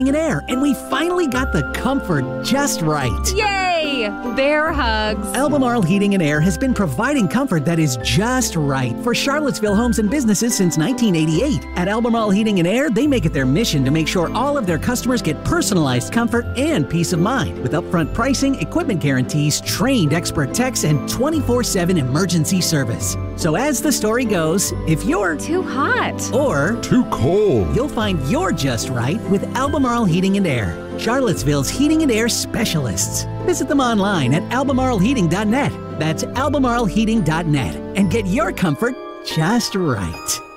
and Air, and we finally got the comfort just right. Yay! Bear hugs. Albemarle Heating and Air has been providing comfort that is just right for Charlottesville homes and businesses since 1988. At Albemarle Heating and Air, they make it their mission to make sure all of their customers get personalized comfort and peace of mind with upfront pricing, equipment guarantees, trained expert techs, and 24/7 emergency service. So as the story goes, if you're too hot or too cold, you'll find you're just right with Albemarle Heating and Air, Charlottesville's heating and air specialists. Visit them online at albemarleheating.net. That's albemarleheating.net and get your comfort just right.